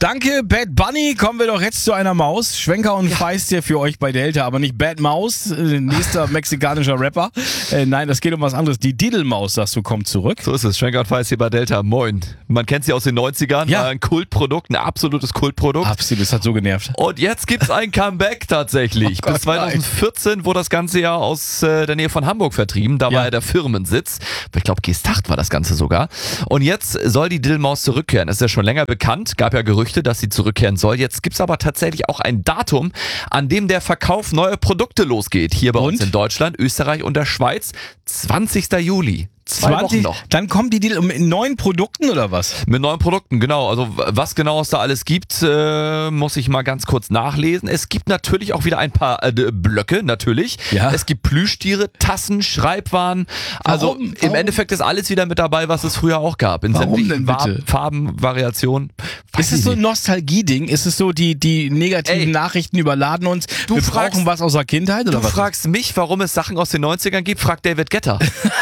Danke, Bad Bunny. Kommen wir doch jetzt zu einer Maus. Schwenker und Feist hier für euch bei Delta, aber nicht Bad Maus, nächster mexikanischer Rapper. Nein, das geht um was anderes. Die Diddlemaus, sagst du, kommt zurück. So ist es. Schwenker und Feist hier bei Delta. Moin. Man kennt sie aus den 90ern. Ja. War ein Kultprodukt, ein absolutes Kultprodukt. Absolut, das hat so genervt. Und jetzt gibt's ein Comeback tatsächlich. Oh Gott, Bis 2014 wurde das Ganze ja aus der Nähe von Hamburg vertrieben. Da war ja der Firmensitz. Ich glaube, Geesthacht war das Ganze sogar. Und jetzt soll die Diddlemaus zurückkehren. Das ist ja schon länger bekannt. Gab ja Gerüchte, dass sie zurückkehren soll. Jetzt gibt's aber tatsächlich auch ein Datum, an dem der Verkauf neuer Produkte losgeht. Hier bei uns in Deutschland, Österreich und der Schweiz. 20. Juli. 2 Wochen noch. Dann kommen die Diddle mit neuen Produkten oder was? Mit neuen Produkten, genau. Also was genau es da alles gibt, muss ich mal ganz kurz nachlesen. Es gibt natürlich auch wieder ein paar Blöcke, natürlich. Ja. Es gibt Plüschtiere, Tassen, Schreibwaren. Also im Endeffekt ist alles wieder mit dabei, was es früher auch gab. In Warum sämtlichen denn bitte? Farben, Variationen. Ist es so ein Nostalgie-Ding? Ist es so, die negativen Nachrichten überladen uns? Wir brauchen was aus der Kindheit oder Du was? fragst mich, warum es Sachen aus den 90ern gibt, fragt David Guetta.